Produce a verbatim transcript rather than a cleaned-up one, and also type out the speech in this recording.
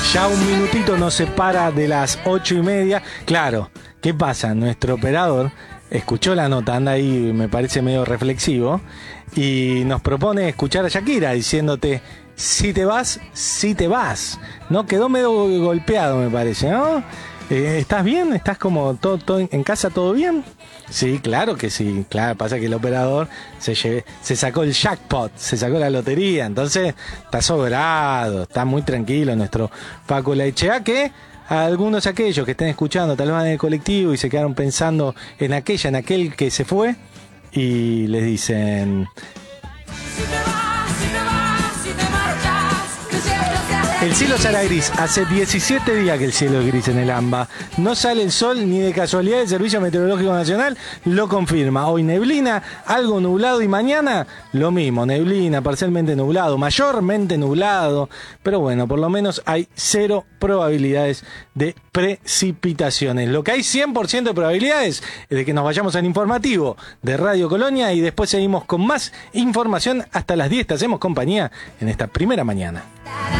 Ya un minutito nos separa de las ocho y media. Claro, ¿qué pasa? Nuestro operador escuchó la nota, anda ahí, me parece medio reflexivo, y nos propone escuchar a Shakira diciéndote, si te vas, si te vas. No, quedó medio golpeado, me parece, ¿no? Eh, ¿Estás bien? ¿Estás como todo, todo en casa, todo bien? Sí, claro que sí. Claro, pasa que el operador se, lleve, se sacó el jackpot, se sacó la lotería, entonces está sobrado, está muy tranquilo nuestro Paco Laechea, que a algunos aquellos que estén escuchando tal vez van en el colectivo y se quedaron pensando en aquella, en aquel que se fue, y les dicen... El cielo será gris. Hace diecisiete días que el cielo es gris en el AMBA. No sale el sol ni de casualidad. El Servicio Meteorológico Nacional lo confirma. Hoy neblina, algo nublado, y mañana lo mismo. Neblina, parcialmente nublado, mayormente nublado. Pero bueno, por lo menos hay cero probabilidades de precipitaciones. Lo que hay cien por ciento de probabilidades es de que nos vayamos al informativo de Radio Colonia y después seguimos con más información hasta las diez. Te hacemos compañía en esta primera mañana.